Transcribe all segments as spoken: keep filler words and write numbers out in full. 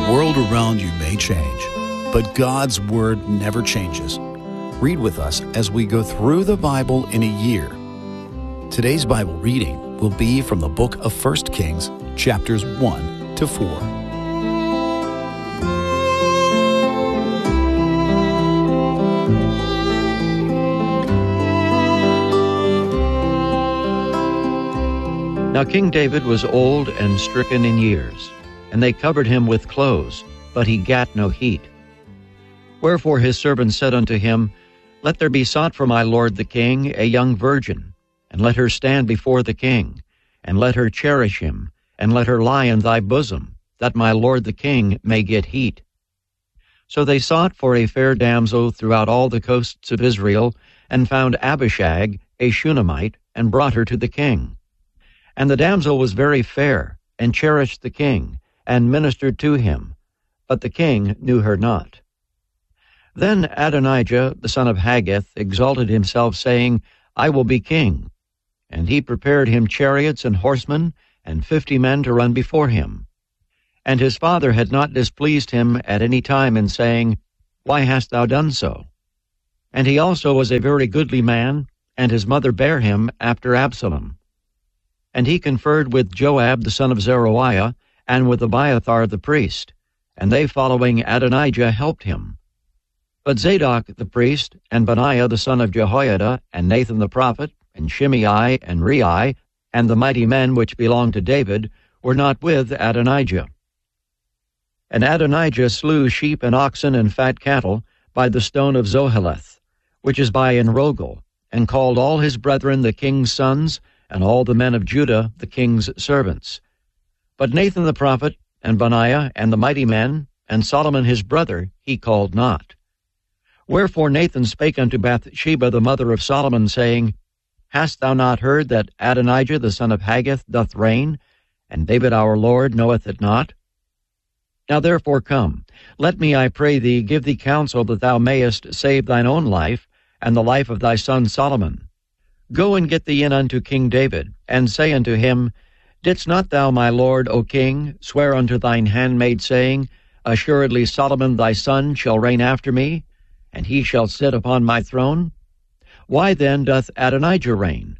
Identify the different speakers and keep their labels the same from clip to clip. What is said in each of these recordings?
Speaker 1: world around you may change, but God's Word never changes. Read with us as we go through the Bible in a year. Today's Bible reading will be from the book of First Kings, chapters one to four.
Speaker 2: Now King David was old and stricken in years, and they covered him with clothes, but he gat no heat. Wherefore his servants said unto him, Let there be sought for my lord the king a young virgin, and let her stand before the king, and let her cherish him, and let her lie in thy bosom, that my lord the king may get heat. So they sought for a fair damsel throughout all the coasts of Israel, and found Abishag, a Shunammite, and brought her to the king. And the damsel was very fair, and cherished the king, and ministered to him, but the king knew her not. Then Adonijah, the son of Haggith, exalted himself, saying, I will be king. And he prepared him chariots and horsemen, and fifty men to run before him. And his father had not displeased him at any time in saying, Why hast thou done so? And he also was a very goodly man, and his mother bare him after Absalom. And he conferred with Joab the son of Zeruiah, and with Abiathar the priest, and they following Adonijah helped him. But Zadok the priest, and Benaiah the son of Jehoiada, and Nathan the prophet, and Shimei, and Rei, and the mighty men which belonged to David, were not with Adonijah. And Adonijah slew sheep and oxen and fat cattle by the stone of Zoheleth, which is by Enrogel, and called all his brethren the king's sons, and all the men of Judah the king's servants. But Nathan the prophet, and Benaiah, and the mighty men, and Solomon his brother, he called not. Wherefore Nathan spake unto Bathsheba the mother of Solomon, saying, Hast thou not heard that Adonijah the son of Haggith doth reign, and David our Lord knoweth it not? Now therefore come, let me, I pray thee, give thee counsel that thou mayest save thine own life, and the life of thy son Solomon. Go and get thee in unto King David, and say unto him, Didst not thou, my lord, O king, swear unto thine handmaid, saying, Assuredly Solomon thy son shall reign after me, and he shall sit upon my throne? Why then doth Adonijah reign?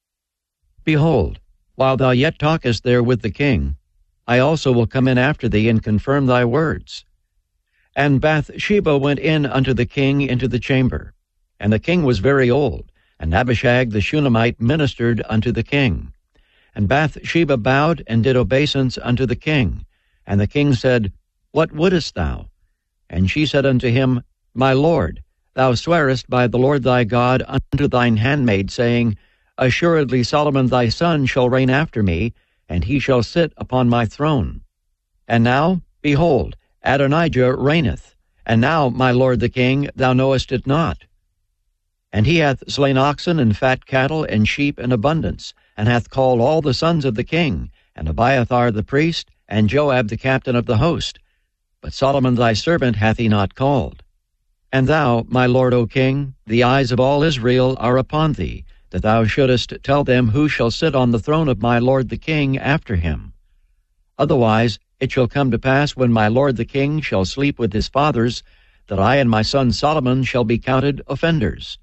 Speaker 2: Behold, while thou yet talkest there with the king, I also will come in after thee, and confirm thy words. And Bathsheba went in unto the king into the chamber, and the king was very old, and Abishag the Shunammite ministered unto the king. And Bathsheba bowed and did obeisance unto the king. And the king said, What wouldest thou? And she said unto him, My lord, thou swearest by the Lord thy God unto thine handmaid, saying, Assuredly Solomon thy son shall reign after me, and he shall sit upon my throne. And now, behold, Adonijah reigneth, and now, my lord the king, thou knowest it not. And he hath slain oxen and fat cattle and sheep in abundance, and hath called all the sons of the king, and Abiathar the priest, and Joab the captain of the host. But Solomon thy servant hath he not called. And thou, my lord, O king, the eyes of all Israel are upon thee, that thou shouldest tell them who shall sit on the throne of my lord the king after him. Otherwise it shall come to pass, when my lord the king shall sleep with his fathers, that I and my son Solomon shall be counted offenders.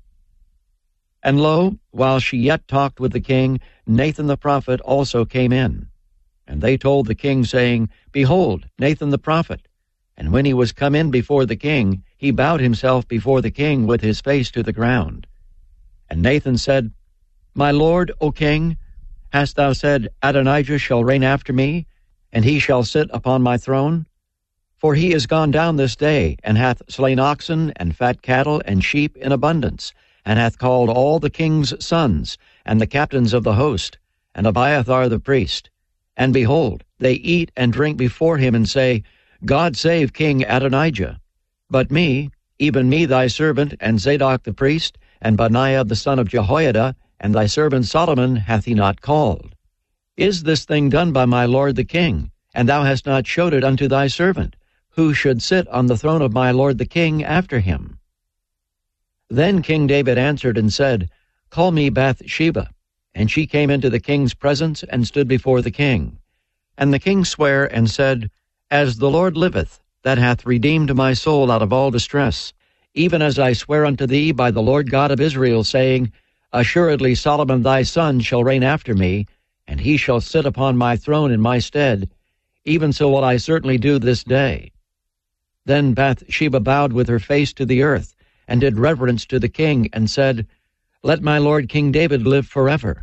Speaker 2: And lo, while she yet talked with the king, Nathan the prophet also came in. And they told the king, saying, Behold, Nathan the prophet. And when he was come in before the king, he bowed himself before the king with his face to the ground. And Nathan said, My lord, O king, hast thou said, Adonijah shall reign after me, and he shall sit upon my throne? For he is gone down this day, and hath slain oxen and fat cattle and sheep in abundance, and hath called all the king's sons, and the captains of the host, and Abiathar the priest. And behold, they eat and drink before him, and say, God save King Adonijah. But me, even me thy servant, and Zadok the priest, and Benaiah the son of Jehoiada, and thy servant Solomon hath he not called. Is this thing done by my lord the king, and thou hast not showed it unto thy servant, who should sit on the throne of my lord the king after him? Then King David answered and said, Call me Bathsheba. And she came into the king's presence and stood before the king. And the king sware and said, As the Lord liveth, that hath redeemed my soul out of all distress, even as I swear unto thee by the Lord God of Israel, saying, Assuredly Solomon thy son shall reign after me, and he shall sit upon my throne in my stead, even so will I certainly do this day. Then Bathsheba bowed with her face to the earth, and did reverence to the king, and said, Let my lord King David live forever.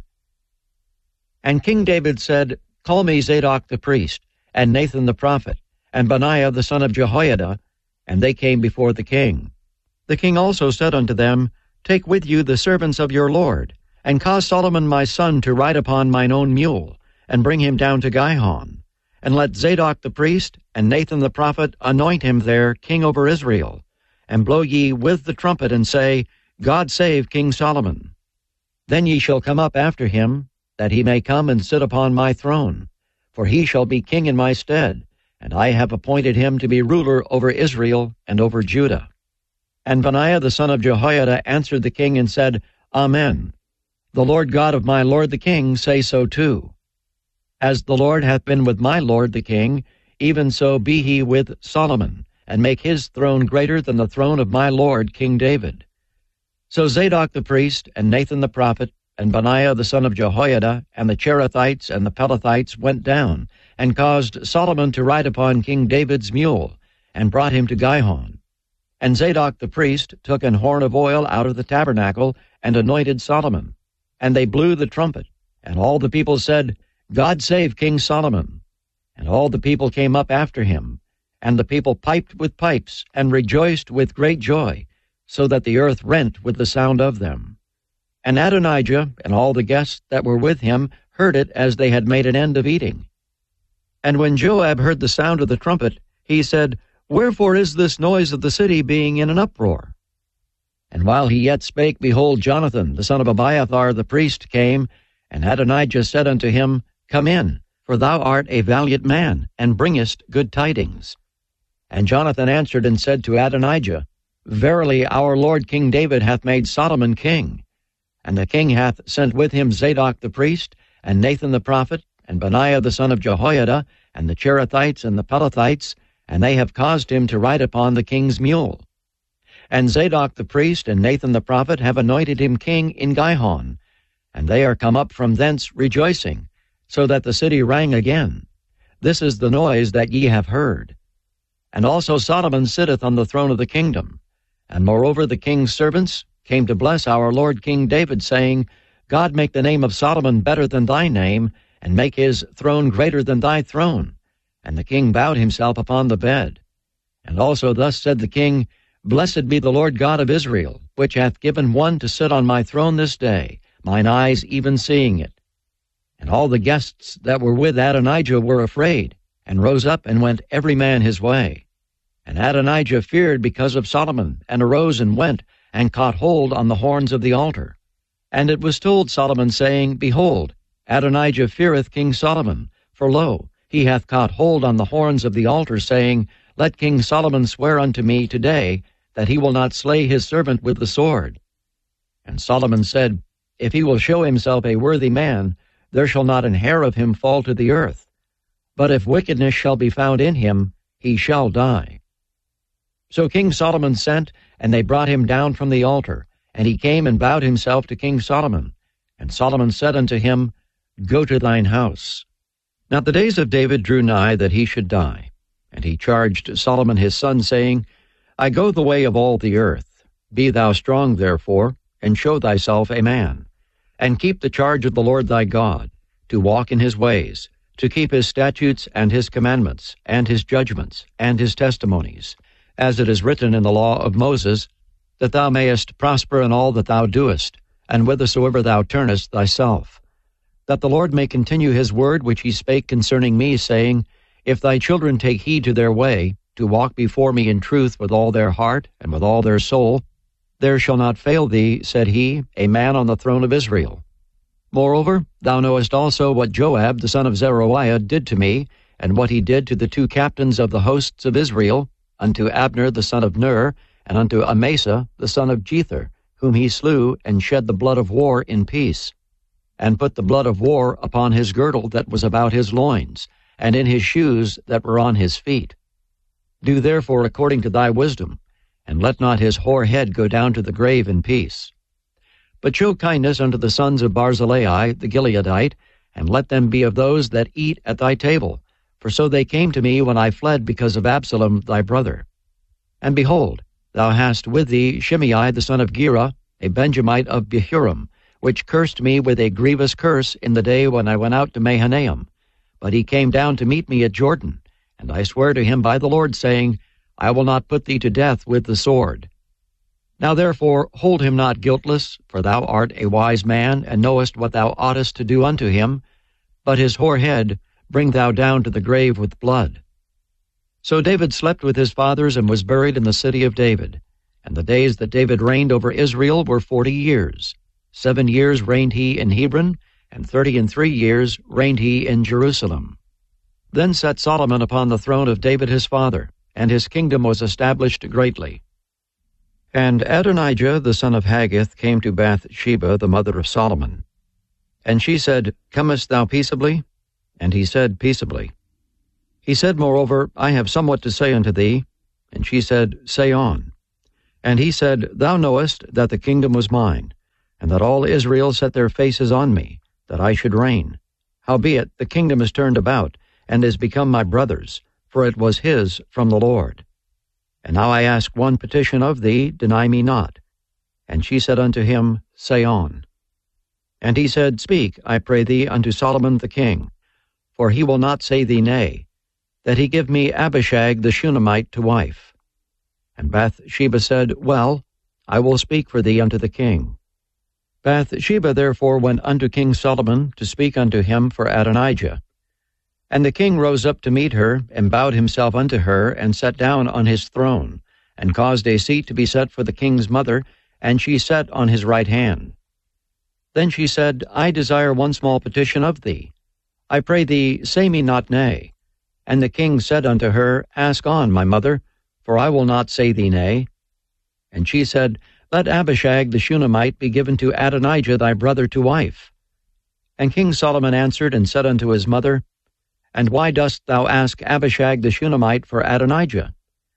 Speaker 2: And King David said, Call me Zadok the priest, and Nathan the prophet, and Benaiah the son of Jehoiada, and they came before the king. The king also said unto them, Take with you the servants of your lord, and cause Solomon my son to ride upon mine own mule, and bring him down to Gihon. And let Zadok the priest and Nathan the prophet anoint him there king over Israel, and blow ye with the trumpet, and say, God save King Solomon. Then ye shall come up after him, that he may come and sit upon my throne, for he shall be king in my stead, and I have appointed him to be ruler over Israel and over Judah. And Benaiah the son of Jehoiada answered the king and said, Amen. The Lord God of my lord the king say so too. As the Lord hath been with my lord the king, even so be he with Solomon, and make his throne greater than the throne of my lord King David. So Zadok the priest, and Nathan the prophet, and Benaiah the son of Jehoiada, and the Cherethites and the Pelethites went down, and caused Solomon to ride upon King David's mule, and brought him to Gihon. And Zadok the priest took an horn of oil out of the tabernacle, and anointed Solomon. And they blew the trumpet, and all the people said, God save King Solomon. And all the people came up after him, and the people piped with pipes, and rejoiced with great joy, so that the earth rent with the sound of them. And Adonijah and all the guests that were with him heard it as they had made an end of eating. And when Joab heard the sound of the trumpet, he said, Wherefore is this noise of the city being in an uproar? And while he yet spake, behold, Jonathan the son of Abiathar the priest came, and Adonijah said unto him, Come in, for thou art a valiant man, and bringest good tidings. And Jonathan answered and said to Adonijah, Verily our lord King David hath made Solomon king. And the king hath sent with him Zadok the priest, and Nathan the prophet, and Benaiah the son of Jehoiada, and the Cherethites and the Pelethites, and they have caused him to ride upon the king's mule. And Zadok the priest and Nathan the prophet have anointed him king in Gihon, and they are come up from thence rejoicing, so that the city rang again. This is the noise that ye have heard. And also Solomon sitteth on the throne of the kingdom. And moreover the king's servants came to bless our lord King David, saying, God make the name of Solomon better than thy name, and make his throne greater than thy throne. And the king bowed himself upon the bed. And also thus said the king, Blessed be the Lord God of Israel, which hath given one to sit on my throne this day, mine eyes even seeing it. And all the guests that were with Adonijah were afraid, and rose up and went every man his way. And Adonijah feared because of Solomon, and arose and went, and caught hold on the horns of the altar. And it was told Solomon, saying, Behold, Adonijah feareth King Solomon, for lo, he hath caught hold on the horns of the altar, saying, Let King Solomon swear unto me today, that he will not slay his servant with the sword. And Solomon said, If he will show himself a worthy man, there shall not an hair of him fall to the earth. But if wickedness shall be found in him, he shall die. So King Solomon sent, and they brought him down from the altar, and he came and bowed himself to King Solomon. And Solomon said unto him, Go to thine house. Now the days of David drew nigh that he should die. And he charged Solomon his son, saying, I go the way of all the earth. Be thou strong, therefore, and show thyself a man. And keep the charge of the Lord thy God, to walk in his ways, to keep his statutes and his commandments, and his judgments, and his testimonies, as it is written in the law of Moses, that thou mayest prosper in all that thou doest, and whithersoever thou turnest thyself. That the Lord may continue his word which he spake concerning me, saying, If thy children take heed to their way, to walk before me in truth with all their heart and with all their soul, there shall not fail thee, said he, a man on the throne of Israel. Moreover, thou knowest also what Joab the son of Zeruiah did to me, and what he did to the two captains of the hosts of Israel, unto Abner the son of Ner, and unto Amasa the son of Jether, whom he slew, and shed the blood of war in peace, and put the blood of war upon his girdle that was about his loins, and in his shoes that were on his feet. Do therefore according to thy wisdom, and let not his hoar head go down to the grave in peace. But show kindness unto the sons of Barzillai the Gileadite, and let them be of those that eat at thy table, for so they came to me when I fled because of Absalom thy brother. And behold, thou hast with thee Shimei the son of Gera, a Benjamite of Behurim, which cursed me with a grievous curse in the day when I went out to Mahanaim. But he came down to meet me at Jordan, and I swear to him by the Lord, saying, I will not put thee to death with the sword. Now therefore hold him not guiltless, for thou art a wise man, and knowest what thou oughtest to do unto him, but his hoar head bring thou down to the grave with blood. So David slept with his fathers, and was buried in the city of David. And the days that David reigned over Israel were forty years. Seven years reigned he in Hebron, and thirty and three years reigned he in Jerusalem. Then sat Solomon upon the throne of David his father, and his kingdom was established greatly. And Adonijah the son of Haggith came to Bathsheba the mother of Solomon. And she said, Comest thou peaceably? And he said, Peaceably. He said, Moreover, I have somewhat to say unto thee. And she said, Say on. And he said, Thou knowest that the kingdom was mine, and that all Israel set their faces on me, that I should reign. Howbeit the kingdom is turned about, and is become my brother's, for it was his from the Lord. And now I ask one petition of thee, deny me not. And she said unto him, Say on. And he said, Speak, I pray thee, unto Solomon the king, for he will not say thee nay, that he give me Abishag the Shunammite to wife. And Bathsheba said, Well, I will speak for thee unto the king. Bathsheba therefore went unto King Solomon to speak unto him for Adonijah. And the king rose up to meet her, and bowed himself unto her, and sat down on his throne, and caused a seat to be set for the king's mother, and she sat on his right hand. Then she said, I desire one small petition of thee. I pray thee, say me not nay. And the king said unto her, Ask on, my mother, for I will not say thee nay. And she said, Let Abishag the Shunammite be given to Adonijah thy brother to wife. And King Solomon answered and said unto his mother, And why dost thou ask Abishag the Shunammite for Adonijah?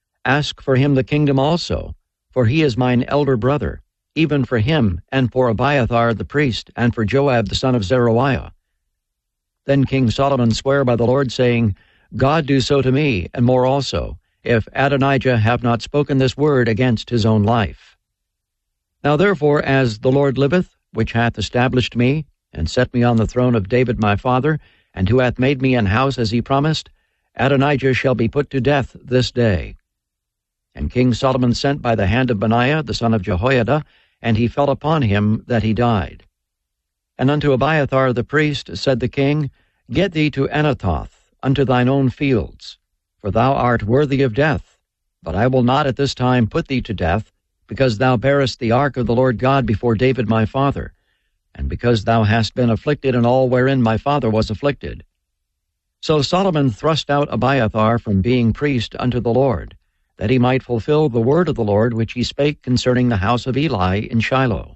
Speaker 2: Ask for him the kingdom also, for he is mine elder brother, even for him, and for Abiathar the priest, and for Joab the son of Zeruiah. Then King Solomon sware by the Lord, saying, God do so to me, and more also, if Adonijah have not spoken this word against his own life. Now therefore, as the Lord liveth, which hath established me, and set me on the throne of David my father, and who hath made me an house as he promised, Adonijah shall be put to death this day. And King Solomon sent by the hand of Benaiah the son of Jehoiada, and he fell upon him that he died. And unto Abiathar the priest said the king, Get thee to Anathoth, unto thine own fields, for thou art worthy of death. But I will not at this time put thee to death, because thou bearest the ark of the Lord God before David my father, and because thou hast been afflicted in all wherein my father was afflicted. So Solomon thrust out Abiathar from being priest unto the Lord, that he might fulfill the word of the Lord which he spake concerning the house of Eli in Shiloh.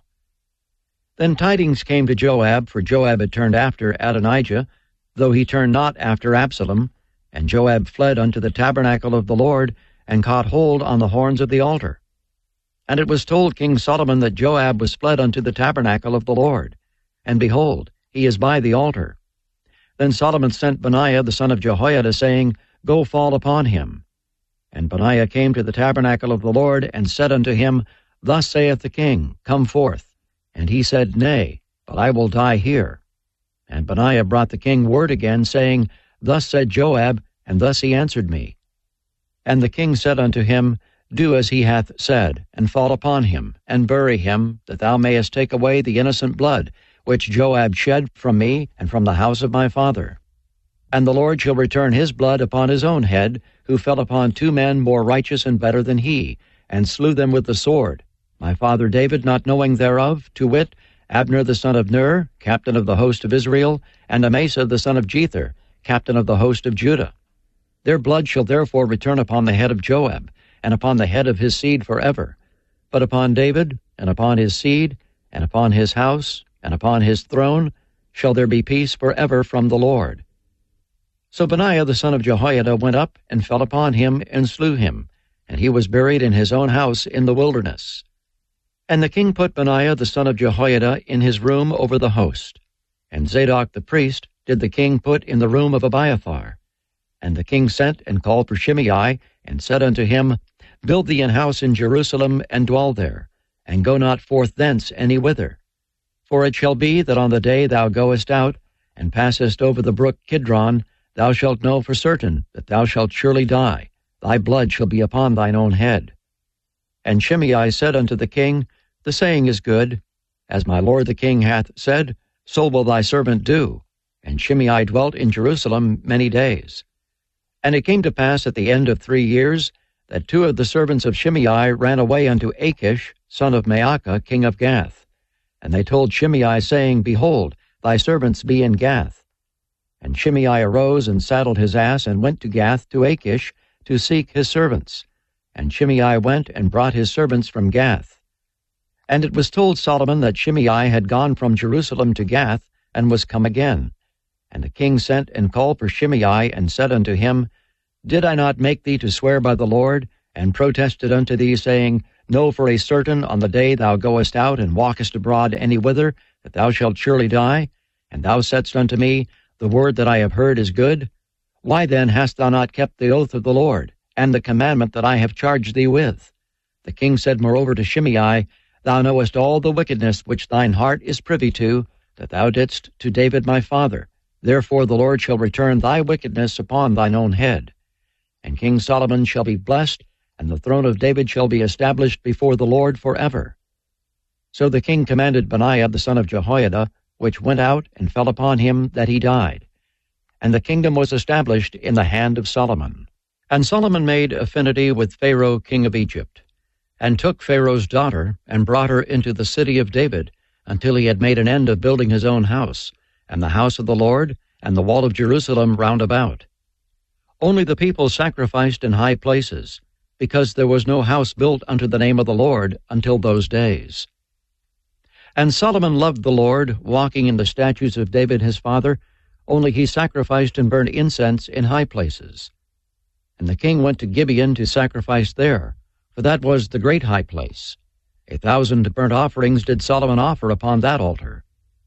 Speaker 2: Then tidings came to Joab, for Joab had turned after Adonijah, though he turned not after Absalom, and Joab fled unto the tabernacle of the Lord, and caught hold on the horns of the altar. And it was told King Solomon that Joab was fled unto the tabernacle of the Lord, and behold, he is by the altar. Then Solomon sent Benaiah the son of Jehoiada, saying, Go fall upon him. And Benaiah came to the tabernacle of the Lord, and said unto him, Thus saith the king, Come forth. And he said, Nay, but I will die here. And Benaiah brought the king word again, saying, Thus said Joab, and thus he answered me. And the king said unto him, Do as he hath said, and fall upon him, and bury him, that thou mayest take away the innocent blood, which Joab shed from me and from the house of my father. And the Lord shall return his blood upon his own head, who fell upon two men more righteous and better than he, and slew them with the sword, my father David not knowing thereof, to wit, Abner the son of Ner, captain of the host of Israel, and Amasa the son of Jether, captain of the host of Judah. Their blood shall therefore return upon the head of Joab, and upon the head of his seed forever. But upon David, and upon his seed, and upon his house, and upon his throne, shall there be peace forever from the Lord. So Benaiah the son of Jehoiada went up and fell upon him and slew him, and he was buried in his own house in the wilderness. And the king put Benaiah the son of Jehoiada in his room over the host, and Zadok the priest did the king put in the room of Abiathar. And the king sent and called for Shimei, and said unto him, Build thee an house in Jerusalem, and dwell there, and go not forth thence any whither. For it shall be that on the day thou goest out, and passest over the brook Kidron, thou shalt know for certain that thou shalt surely die, thy blood shall be upon thine own head. And Shimei said unto the king, The saying is good. As my lord the king hath said, so will thy servant do. And Shimei dwelt in Jerusalem many days. And it came to pass at the end of three years, that two of the servants of Shimei ran away unto Achish, son of Maacah, king of Gath. And they told Shimei, saying, Behold, thy servants be in Gath. And Shimei arose and saddled his ass, and went to Gath to Achish, to seek his servants. And Shimei went and brought his servants from Gath. And it was told Solomon that Shimei had gone from Jerusalem to Gath, and was come again. And the king sent and called for Shimei, and said unto him, Did I not make thee to swear by the Lord, and protested unto thee, saying, Know for a certain on the day thou goest out, and walkest abroad any whither, that thou shalt surely die? And thou saidst unto me, The word that I have heard is good. Why then hast thou not kept the oath of the Lord, and the commandment that I have charged thee with? The king said moreover to Shimei, Thou knowest all the wickedness which thine heart is privy to, that thou didst to David my father. Therefore the Lord shall return thy wickedness upon thine own head. And King Solomon shall be blessed, and the throne of David shall be established before the Lord forever. So the king commanded Benaiah the son of Jehoiada, which went out and fell upon him, that he died. And the kingdom was established in the hand of Solomon. And Solomon made affinity with Pharaoh king of Egypt, and took Pharaoh's daughter, and brought her into the city of David, until he had made an end of building his own house, and the house of the Lord, and the wall of Jerusalem round about. Only the people sacrificed in high places, because there was no house built unto the name of the Lord until those days. And Solomon loved the Lord, walking in the statutes of David his father, only he sacrificed and burned incense in high places. And the king went to Gibeon to sacrifice there, for that was the great high place. A thousand burnt offerings did Solomon offer upon that altar.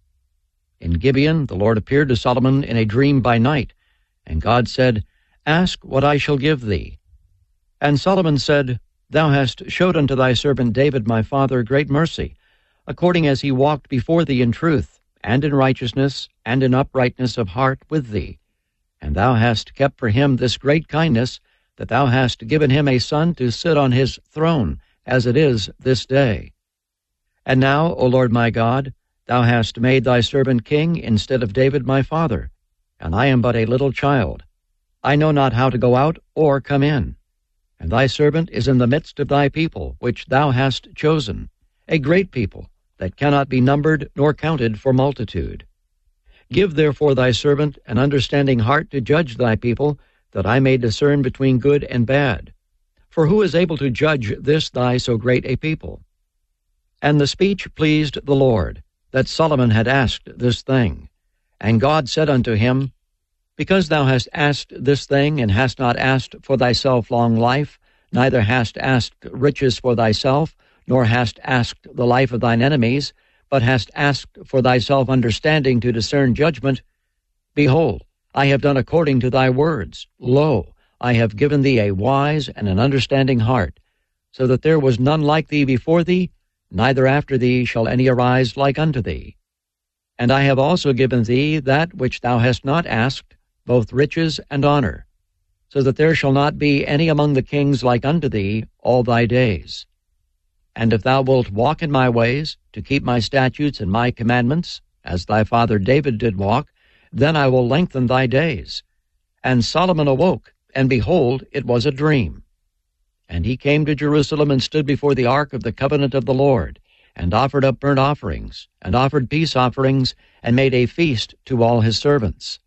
Speaker 2: In Gibeon the Lord appeared to Solomon in a dream by night, and God said, Ask what I shall give thee. And Solomon said, Thou hast showed unto thy servant David my father great mercy, according as he walked before thee in truth, and in righteousness, and in uprightness of heart with thee. And thou hast kept for him this great kindness, that thou hast given him a son to sit on his throne, as it is this day. And now, O Lord my God, thou hast made thy servant king instead of David my father, and I am but a little child. I know not how to go out or come in. And thy servant is in the midst of thy people, which thou hast chosen, a great people, that cannot be numbered nor counted for multitude. Give therefore thy servant an understanding heart to judge thy people, that I may discern between good and bad. For who is able to judge this thy so great a people? And the speech pleased the Lord, that Solomon had asked this thing. And God said unto him, Because thou hast asked this thing, and hast not asked for thyself long life, neither hast asked riches for thyself, nor hast asked the life of thine enemies, but hast asked for thyself understanding to discern judgment, behold, I have done according to thy words. Lo, I have given thee a wise and an understanding heart, so that there was none like thee before thee, neither after thee shall any arise like unto thee. And I have also given thee that which thou hast not asked, both riches and honor, so that there shall not be any among the kings like unto thee all thy days. And if thou wilt walk in my ways, to keep my statutes and my commandments, as thy father David did walk, then I will lengthen thy days. And Solomon awoke, and behold, it was a dream. And he came to Jerusalem, and stood before the ark of the covenant of the Lord, and offered up burnt offerings, and offered peace offerings, and made a feast to all his servants.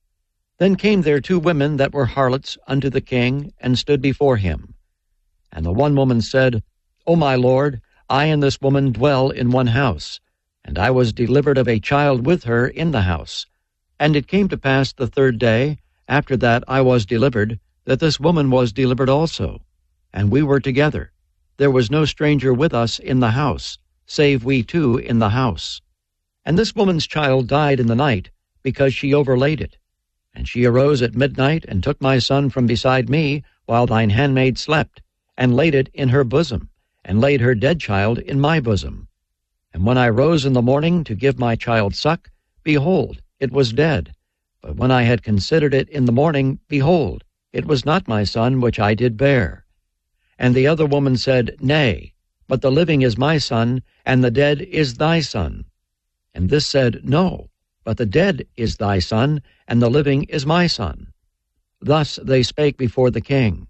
Speaker 2: Then came there two women that were harlots unto the king, and stood before him. And the one woman said, O my lord, I and this woman dwell in one house, and I was delivered of a child with her in the house. And it came to pass the third day, after that I was delivered, that this woman was delivered also. And we were together. There was no stranger with us in the house, save we two in the house. And this woman's child died in the night, because she overlaid it. And she arose at midnight, and took my son from beside me, while thine handmaid slept, and laid it in her bosom, and laid her dead child in my bosom. And when I rose in the morning to give my child suck, behold, it was dead. But when I had considered it in the morning, behold, it was not my son which I did bear. And the other woman said, Nay, but the living is my son, and the dead is thy son. And this said, No, but the dead is thy son, and the living is my son. Thus they spake before the king.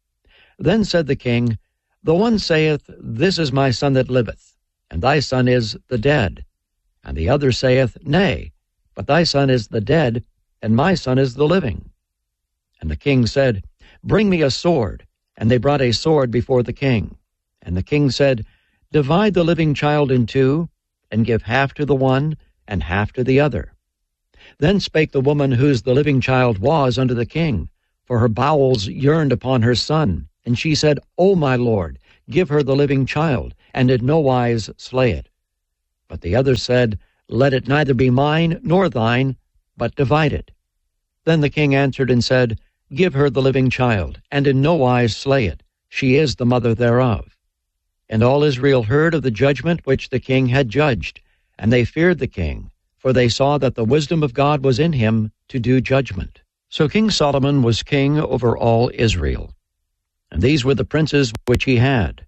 Speaker 2: Then said the king, The one saith, This is my son that liveth, and thy son is the dead. And the other saith, Nay, but thy son is the dead, and my son is the living. And the king said, Bring me a sword. And they brought a sword before the king. And the king said, Divide the living child in two, and give half to the one, and half to the other. Then spake the woman whose the living child was unto the king, for her bowels yearned upon her son. And she said, O my lord, give her the living child, and in no wise slay it. But the other said, Let it neither be mine nor thine, but divide it. Then the king answered and said, Give her the living child, and in no wise slay it. She is the mother thereof. And all Israel heard of the judgment which the king had judged, and they feared the king, for they saw that the wisdom of God was in him to do judgment. So King Solomon was king over all Israel. And these were the princes which he had: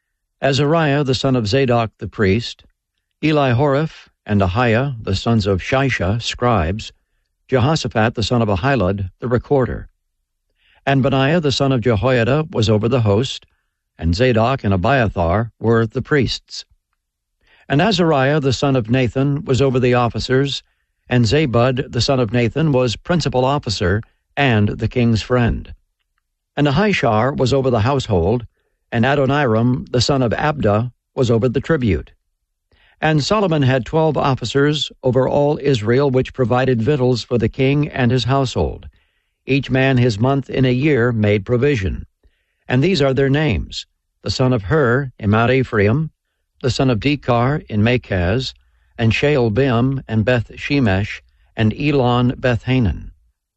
Speaker 2: Azariah the son of Zadok the priest, Elihoreph and Ahiah the sons of Shisha, scribes, Jehoshaphat the son of Ahilud, the recorder. And Benaiah the son of Jehoiada was over the host, and Zadok and Abiathar were the priests. And Azariah the son of Nathan was over the officers, and Zabud the son of Nathan was principal officer, and the king's friend. And Ahishar was over the household, and Adoniram the son of Abda was over the tribute. And Solomon had twelve officers over all Israel, which provided victuals for the king and his household. Each man his month in a year made provision. And these are their names: the son of Hur in Mount Ephraim, the son of Dekar in Makaz, and Shaalbim and Beth Shemesh, and Elon Bethhanan.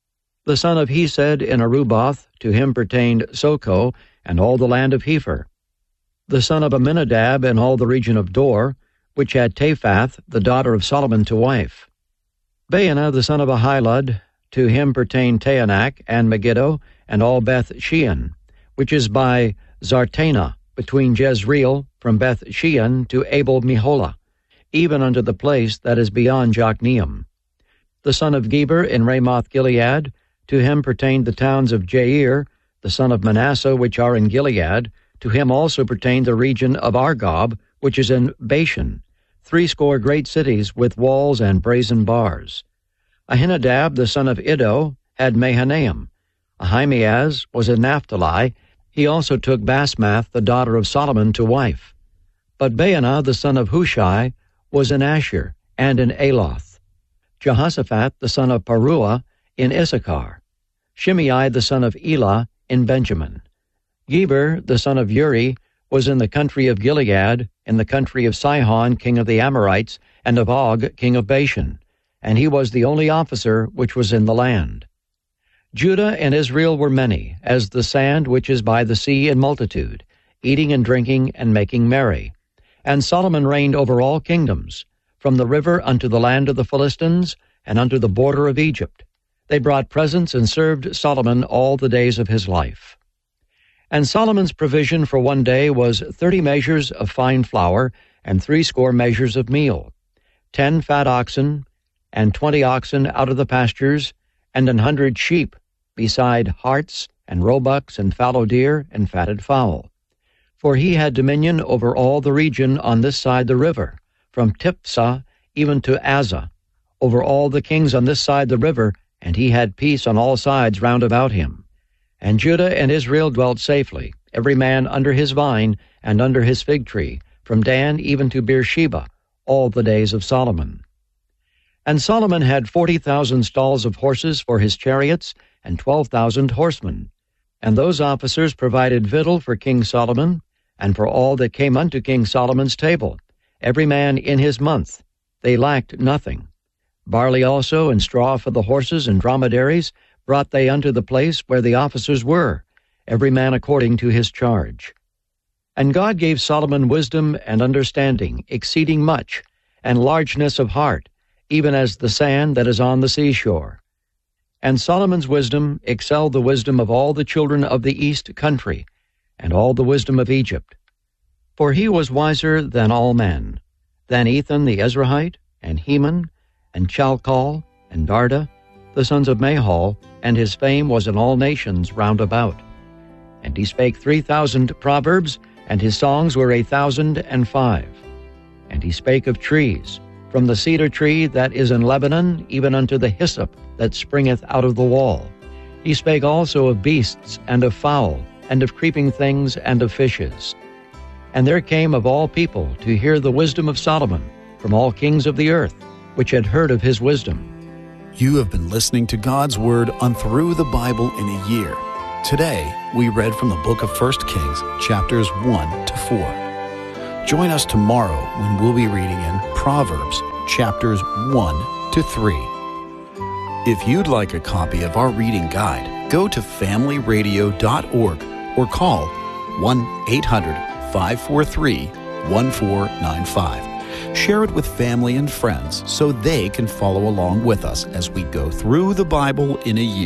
Speaker 2: The son of Hesed in Aruboth, to him pertained Soko, and all the land of Hepher. The son of Aminadab in all the region of Dor, which had Taphath, the daughter of Solomon, to wife. Baana the son of Ahilud, to him pertained Taanach and Megiddo, and all Beth Shean, which is by Zartana, between Jezreel, from Beth Shean to Abel Meholah, even unto the place that is beyond Jokneam. The son of Geber in Ramoth Gilead, to him pertained the towns of Jair, the son of Manasseh, which are in Gilead. To him also pertained the region of Argob, which is in Bashan, threescore great cities with walls and brazen bars. Ahinadab the son of Iddo had Mahanaim. Ahimaaz was in Naphtali. He also took Basmath, the daughter of Solomon, to wife. But Baana the son of Hushai was in Asher, and in Aloth. Jehoshaphat the son of Paruah in Issachar. Shimei the son of Elah in Benjamin. Geber the son of Uri was in the country of Gilead, in the country of Sihon king of the Amorites, and of Og king of Bashan, and he was the only officer which was in the land. Judah and Israel were many, as the sand which is by the sea in multitude, eating and drinking and making merry. And Solomon reigned over all kingdoms, from the river unto the land of the Philistines, and unto the border of Egypt. They brought presents and served Solomon all the days of his life. And Solomon's provision for one day was thirty measures of fine flour, and threescore measures of meal, ten fat oxen, and twenty oxen out of the pastures, and an hundred sheep, beside harts, and roebucks, and fallow deer, and fatted fowl. For he had dominion over all the region on this side the river, from Tiphsah even to Azzah, over all the kings on this side the river, and he had peace on all sides round about him. And Judah and Israel dwelt safely, every man under his vine and under his fig tree, from Dan even to Beersheba, all the days of Solomon. And Solomon had forty thousand stalls of horses for his chariots, and twelve thousand horsemen. And those officers provided victual for King Solomon, and for all that came unto King Solomon's table, every man in his month. They lacked nothing. Barley also and straw for the horses and dromedaries brought they unto the place where the officers were, every man according to his charge. And God gave Solomon wisdom and understanding, exceeding much, and largeness of heart, even as the sand that is on the seashore. And Solomon's wisdom excelled the wisdom of all the children of the east country, and all the wisdom of Egypt. For he was wiser than all men, than Ethan the Ezrahite, and Heman, and Chalcol, and Darda, the sons of Mahol, and his fame was in all nations round about. And he spake three thousand proverbs, and his songs were a thousand and five. And he spake of trees, from the cedar tree that is in Lebanon, even unto the hyssop that springeth out of the wall. He spake also of beasts, and of fowl, and of creeping things, and of fishes. And there came of all people to hear the wisdom of Solomon, from all kings of the earth, which had heard of his wisdom.
Speaker 1: You have been listening to God's Word on Through the Bible in a Year. Today, we read from the book of First Kings, chapters one to four. Join us tomorrow when we'll be reading in Proverbs, chapters one to three. If you'd like a copy of our reading guide, go to family radio dot org or call one eight hundred five four three one four nine five. Share it with family and friends so they can follow along with us as we go through the Bible in a year.